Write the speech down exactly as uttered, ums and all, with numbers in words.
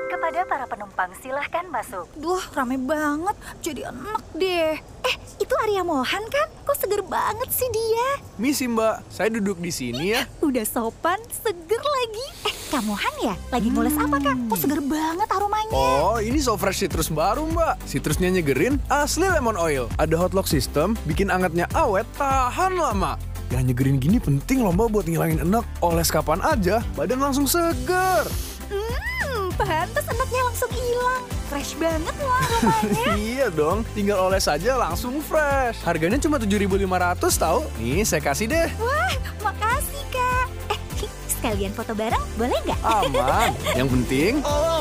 Kepada para penumpang silahkan masuk. Duh, rame banget. Jadi enak deh. Eh, itu Arya Mohan kan? Kok seger banget sih dia? Misi mbak, saya duduk di sini ya. Udah sopan, seger lagi. Eh, Kak Mohan ya? Lagi ngoles apa, Kak? Kok seger banget aromanya? Oh, ini So Fresh citrus baru mbak. Citrusnya nyegerin, asli lemon oil. Ada hot lock system, bikin angetnya awet, tahan lama. Yang nyegerin gini penting loh mbak buat ngilangin enek. Oles kapan aja, badan langsung seger. Hmm, pantas enaknya langsung hilang. Fresh banget loh aromanya. Iya dong, tinggal oles aja langsung fresh. Harganya cuma tujuh ribu lima ratus tahu. Nih, saya kasih deh. Wah, makasih, Kak. Eh, sekalian foto bareng boleh nggak? Aman. Yang penting